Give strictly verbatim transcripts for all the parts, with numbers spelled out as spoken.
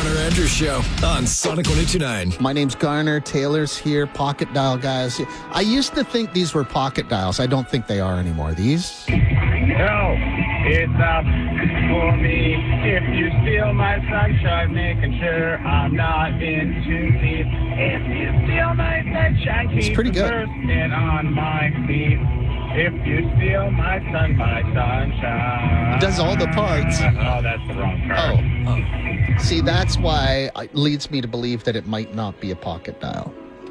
Garner Andrews Show on Sonic one oh two point nine. My name's Garner. Taylor's here. Pocket dial guys. I used to think these were pocket dials. I don't think they are anymore. These? No, it's up for me. If you steal my sunshine, making sure I'm not in too deep. If you steal my sunshine, It's keep pretty good. bursting on my feet. If you steal my sun, my sunshine. It does all the parts. Oh, that's the wrong part. Oh. See, that's why it leads me to believe that it might not be a pocket dial.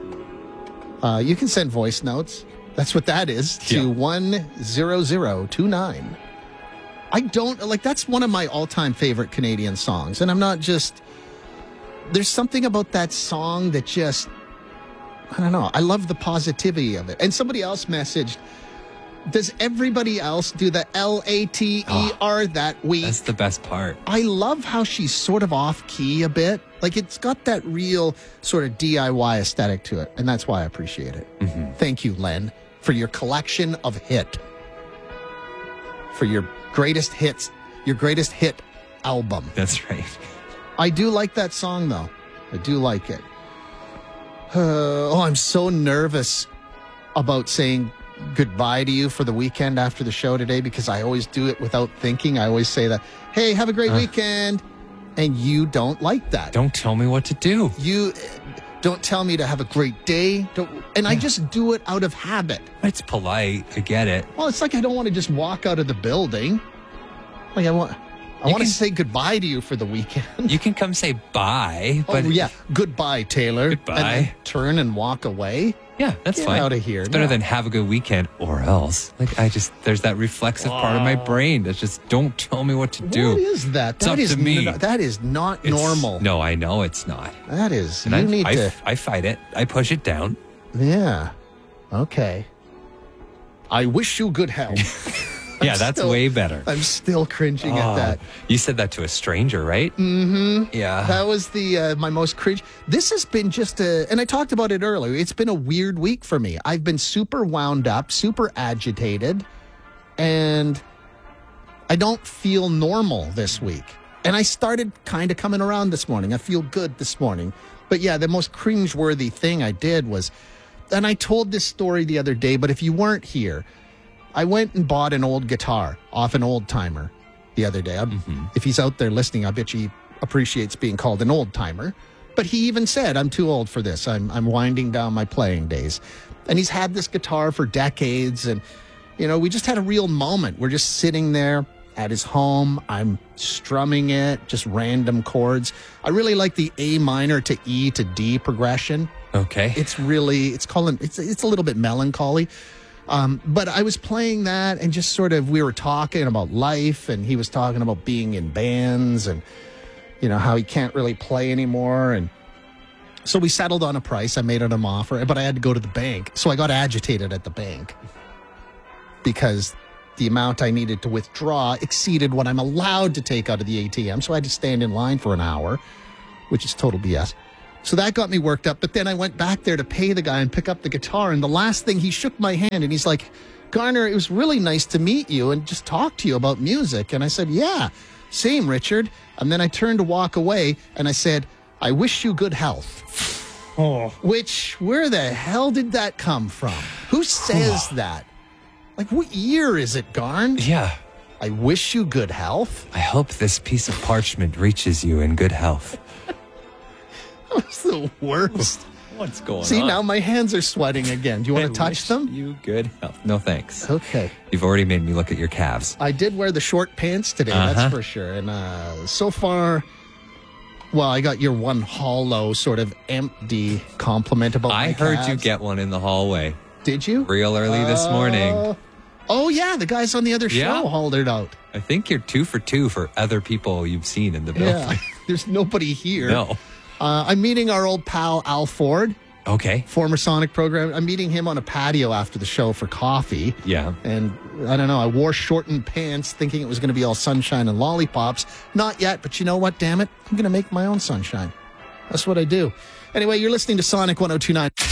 Uh, you can send voice notes. That's what that is, to Yeah. one zero zero two nine. I don't, like, that's one of my all-time favorite Canadian songs. And I'm not just, there's something about that song that just, I don't know. I love the positivity of it. And somebody else messaged, does everybody else do the L A T E R that week? That's the best part. I love how she's sort of off key a bit. Like, it's got that real sort of D I Y aesthetic to it. And that's why I appreciate it. Mm-hmm. Thank you, Len, for your collection of hit. For your greatest hits, your greatest hit album. That's right. I do like that song, though. I do like it. Uh, oh, I'm so nervous about saying goodbye to you for the weekend after the show today, because I always do it without thinking. I always say that, hey, have a great Uh. weekend. And you don't like that. Don't tell me what to do. You uh, don't tell me to have a great day. Don't, and I just do it out of habit. It's polite. I get it. Well, it's like I don't want to just walk out of the building. Like I want, I You want to can- say goodbye to you for the weekend. You can come say bye, but oh yeah, goodbye, Taylor. Goodbye. And then turn and walk away. yeah, that's Get fine. out of here. It's better No. than have a good weekend or else. Like I just, there's that reflexive part of my brain that's just don't tell me what to do. What is that? It's That up is to me. n- that is not It's- normal. No, I know it's not. That is. And you I, need I, to. I fight it. I push it down. Yeah. Okay. I wish you good health. Yeah, I'm that's still- way better. I'm still cringing at Oh, that. You said that to a stranger, right? Mm-hmm. Yeah. That was the uh, my most cringe. This has been just a, and I talked about it earlier. It's been a weird week for me. I've been super wound up, super agitated, and I don't feel normal this week. And I started kind of coming around this morning. I feel good this morning. But yeah, the most cringeworthy thing I did was, and I told this story the other day, but if you weren't here, I went and bought an old guitar off an old timer the other day. Mm-hmm. If he's out there listening, I bet he appreciates being called an old timer. But he even said, I'm too old for this. I'm, I'm winding down my playing days. And he's had this guitar for decades. And, you know, we just had a real moment. We're just sitting there at his home. I'm strumming it, just random chords. I really like the A minor to E to D progression. Okay. It's really, it's calling, it's, it's a little bit melancholy. Um, but I was playing that and just sort of, we were talking about life, and he was talking about being in bands and, you know, how he can't really play anymore. And so we settled on a price. I made him an offer, but I had to go to the bank. So I got agitated at the bank because the amount I needed to withdraw exceeded what I'm allowed to take out of the A T M. So I had to stand in line for an hour, which is total B S. So that got me worked up. But then I went back there to pay the guy and pick up the guitar. And the last thing, he shook my hand and he's like, Garner, it was really nice to meet you and just talk to you about music. And I said, yeah, same, Richard. And then I turned to walk away and I said, I wish you good health. Oh. Which, where the hell did that come from? Who says that? Like, what year is it, Garn? Yeah. I wish you good health. I hope this piece of parchment reaches you in good health. That was the worst. What's going See, on? now my hands are sweating again. Do you want I to touch wish them? You good health. No thanks. Okay. You've already made me look at your calves. I did wear the short pants today, Uh-huh. that's for sure. And uh, so far, well, I got your one hollow, sort of empty compliment about I my heard you calves. get one in the hallway Did you? real early this morning. Uh, oh, yeah, the guys on the other show Yeah. hauled it out. I think you're two for two for other people you've seen in the building. Yeah, there's nobody here. No. Uh, I'm meeting our old pal, Al Ford, Okay. former Sonic program. I'm meeting him on a patio after the show for coffee. Yeah. And I don't know, I wore shortened pants thinking it was going to be all sunshine and lollipops. Not yet, but you know what? Damn it. I'm going to make my own sunshine. That's what I do. Anyway, you're listening to Sonic one oh two point nine.